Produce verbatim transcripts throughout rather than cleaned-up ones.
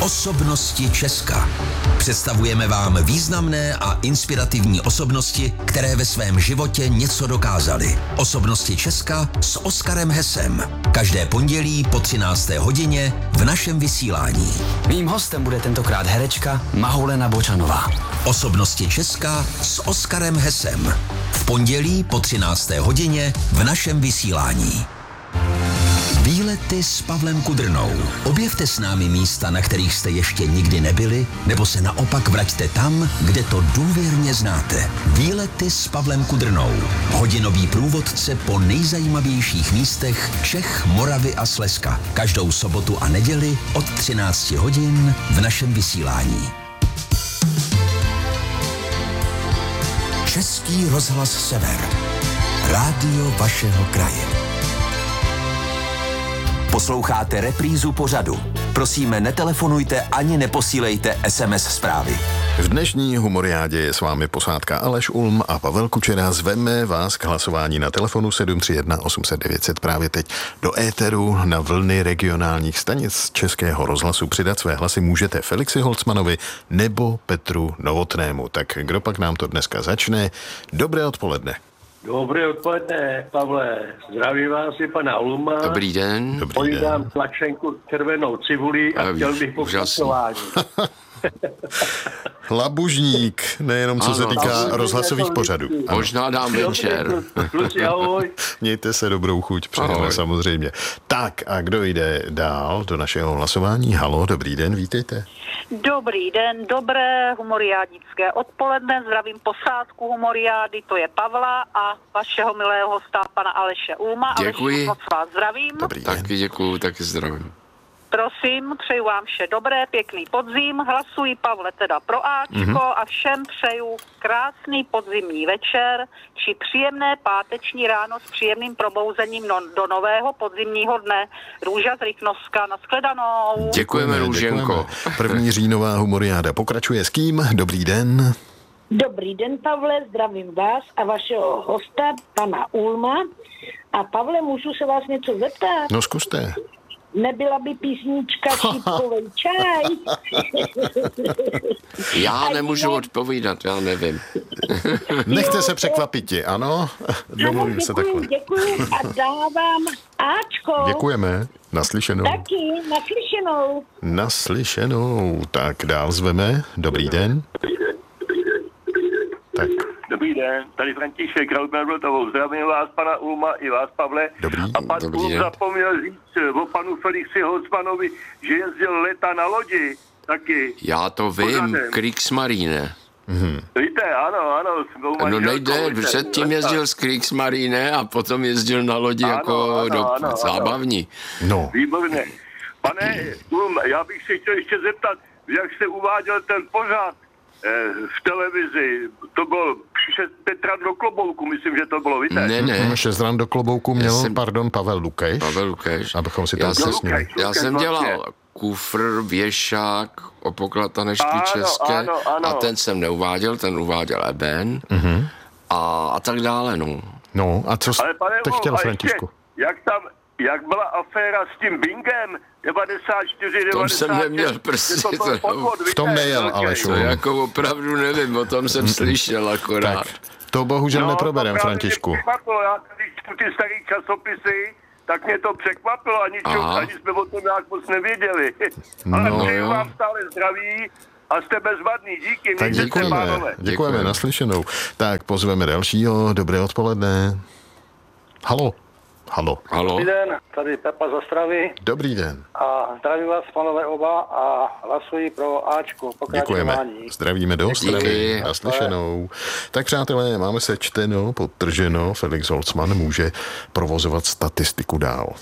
Osobnosti Česka. Představujeme vám významné a inspirativní osobnosti, které ve svém životě něco dokázaly. Osobnosti Česka s Oskarem Hesem. Každé pondělí po třinácté hodině v našem vysílání. Mým hostem bude tentokrát herečka Mahulena Bočanová. Osobnosti Česka s Oskarem Hesem. V pondělí po třinácté hodině v našem vysílání. Výlety s Pavlem Kudrnou. Objevte s námi místa, na kterých jste ještě nikdy nebyli, nebo se naopak vraťte tam, kde to důvěrně znáte. Výlety s Pavlem Kudrnou. Hodinový průvodce po nejzajímavějších místech Čech, Moravy a Slezska. Každou sobotu a neděli od třinácti hodin v našem vysílání. Český rozhlas Sever. Rádio vašeho kraje. Posloucháte reprízu pořadu. Prosíme, netelefonujte ani neposílejte es em es zprávy. V dnešní humoriádě je s vámi posádka Aleš Ulm a Pavel Kučera. Zveme vás k hlasování na telefonu sedm tři jedna osm set devět set právě teď do éteru na vlny regionálních stanic Českého rozhlasu. Přidat své hlasy můžete Felixi Holcmanovi nebo Petru Novotnému. Tak kdo pak nám to dneska začne? Dobré odpoledne. Dobré odpoledne, Pavle. Zdravím vás i pana Ulma. Dobrý den. Dobrý Pojídám den. tlačenku červenou cibuli a Já chtěl víš, bych úžasný. pokračování. Labužník, nejenom co Ano, se týká ano. rozhlasových pořadů. Ano. Možná dám večer. Kluci, ahoj. Mějte se dobrou chuť, přejeme Ahoj. samozřejmě. Tak a kdo jde dál do našeho hlasování? Halo, dobrý den, vítejte. Dobrý den, dobré humoriádnické odpoledne, zdravím posádku humoriády, to je Pavla a vašeho milého hosta pana Aleše Ulma. Děkuji. Aleši, moc vás zdravím. Dobrý den. Taky děkuju, taky zdravím. Prosím, přeju vám vše dobré, pěkný podzim, hlasuji Pavle teda pro Ačko mm-hmm. a všem přeju krásný podzimní večer či příjemné páteční ráno s příjemným probouzením no, do nového podzimního dne. Růža z Rychnovska, nashledanou. Děkujeme, Růženko. Děkujeme. První říjnová humoriáda pokračuje s kým? Dobrý den. Dobrý den, Pavle, zdravím vás a vašeho hosta, pana Ulma. A Pavle, můžu se vás něco zeptat? No zkuste. Nebyla by písnička Šípkovej čaj? Já nemůžu odpovídat, já nevím. Nechte se překvapiti, ano? Domluvím se děkuju, takhle. děkuju a dávám Ačko. Děkujeme. Naslyšenou. Taky, naslyšenou. Naslyšenou. Tak dál zveme. Dobrý den. Tak. Dobrý den, tady František Krautner-Vltovou. Zdravím vás, pana Ulma, i vás, Pavle. Dobrý. A pan Dobrý Ulm den. zapomněl říct o panu Felixi Holcmanovi, že jezdil leta na lodi taky. Já to vím, Pořádem. Kriegsmarine. Víte, ano, ano. s mou No manželkou, nejde, víte. předtím jezdil z Kriegsmarine a potom jezdil na lodi Ano, jako ano, do ano, ano. zábavní. No. Výborně. Pane Ulm, já bych se chtěl ještě zeptat, jak jste uváděl ten pořad eh, v televizi, to bylo šest Petra do klobouku, myslím, že to bylo, víte? Ne, ne, Šest ran do klobouku měl, jsem- pardon, Pavel Lukeš. Pavel Lukeš. Abychom si to Já jsem, upřesnili. já jsem Vlastně. dělal kufr, věšák, opoklatanešky Ano, české ano, ano. a ten jsem neuváděl, ten uváděl Eben Mhm. a, a tak dále, no. No, a co jste Ale pane Ulm, chtěl, a ještě, Františku? jak tam, jak byla aféra s tím Bingem, devadesát čtyři, tom devadesát jsem pět, neměl že prsty, to byl to- podvod, v tom víte, nejel, velký. Alešu. To jako opravdu nevím, o tom jsem slyšel akorát. Tak, to bohužel neproberem, to právě Františku. mě překvapilo. Já když čtu ty starý časopisy, tak mě to překvapilo, ani, čo, Aha. ani jsme o tom nějak moc nevěděli. Ale No, přeju jo. vám stále zdraví a jste bezvadný. Díky, Tak mějte se, děkujeme, pánové. děkujeme, Děkujeme. naslyšenou. Tak pozveme dalšího, dobré odpoledne. Halo, halo, Halo? Dobrý den, tady Pepa z Ostravy dobrý den, a zdravím vás, panové oba, a hlasuji pro Ačko. děkujeme, Pokračování. zdravíme do Ostravy, Díky. naslyšenou. Tak přátelé, máme sečteno, podtrženo, Felix Holcman může provozovat statistiku dál.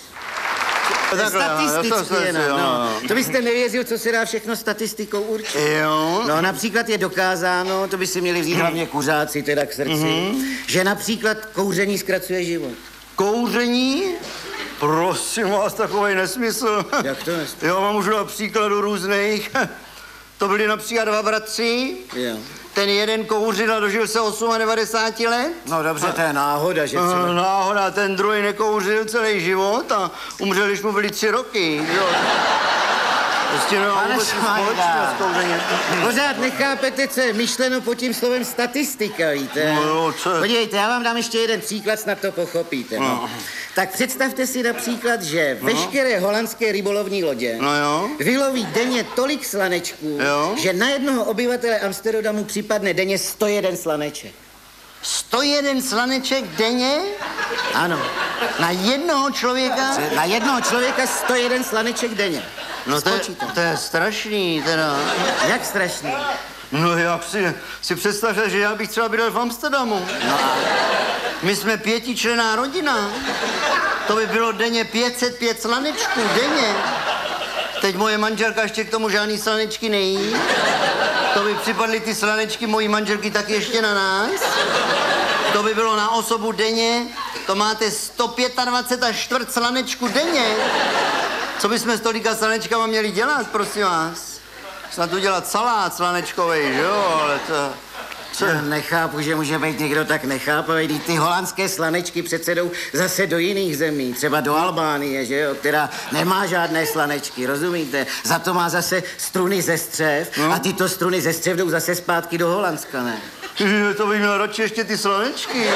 Statisticky jenom, no. To byste nevěřil, co se dá všechno statistikou určit. Jo. No například je dokázáno, to by si měli vzít hlavně kuřáci teda k srdci, Mhm. že například kouření zkracuje život. Kouření? Prosím vás, takovej nesmysl. Jak to nesmysl? Jo, mám už na příkladu různých. To byli například dva bratři. Jo. Ten jeden kouřil a dožil se devadesát osm let. No dobře, to je náhoda, že Aha, třeba... náhoda, ten druhý nekouřil celý život a umřel, když mu byly tři roky. Jo. Prostě nemám Pane vůbec Švajda. společnost s kouřením. Pořád nechápete, co je myšleno pod tím slovem statistika, víte? No jo, co je? Podívejte, já vám dám ještě jeden příklad, snad to pochopíte. No. No. Tak představte si například, že no. veškeré holandské rybolovní lodě No jo. vyloví denně tolik slanečků, Jo. že na jednoho obyvatele Amsterdamu připadne denně sto jeden slaneček. sto jeden slaneček denně? Ano. Na jednoho člověka? Na jednoho člověka sto jeden slaneček denně. No to je, Spočítám. to je strašný, teda. Jak strašný? No jak si, si představte, že já bych třeba bydlel v Amsterdamu. No a My jsme pětičlenná rodina. To by bylo denně pět set pět slanečků, denně. Teď moje manželka ještě k tomu žádný slanečky nejí. To by připadly ty slanečky mojí manželky tak ještě na nás. To by bylo na osobu denně. To máte sto dvacet pět a čtvrt slanečku denně. Co bychom s tolika slanečkama měli dělat, prosím vás? Snad udělat salát slanečkovej, že jo, ale to... Co? Já nechápu, že může být někdo tak nechápavý. Vždyť ty holandské slanečky přece jdou zase do jiných zemí, třeba do Albánie, že jo, která nemá žádné slanečky, rozumíte? Za to má zase struny ze střev no. a tyto struny ze střev jdou zase zpátky do Holandska, ne? To bych měl radši ještě ty slanečky.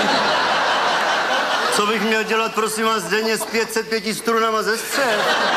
Co bych měl dělat, prosím vás, denně s pět set pět strunama ze střev?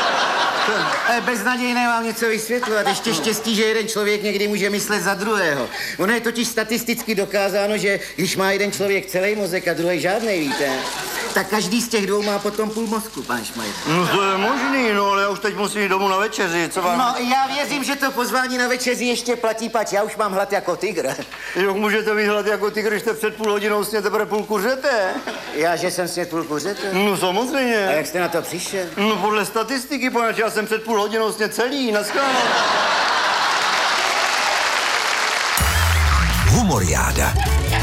Ale beznadějné vám něco vysvětlovat. Ještě štěstí, že jeden člověk někdy může myslet za druhého. Ono je totiž statisticky dokázáno, že když má jeden člověk celý mozek a druhý žádnej, víte, tak každý z těch dvou má potom půl mozku, pane Šmajda. No to je možný, no ale já už teď musím jít domů na večeři, co vám... No já věřím, že to pozvání na večeři ještě platí, pač já už mám hlad jako tygr. Jak můžete mít hlad jako tygr, když jste před půl hodinou sně teprve půl kuřete? Já, že jsem sněd půl kuřete? No samozřejmě. A jak jste na to přišel? No podle statistiky, poněvadž já jsem před půl hodinou sně celý, naschledanou. Humoriáda.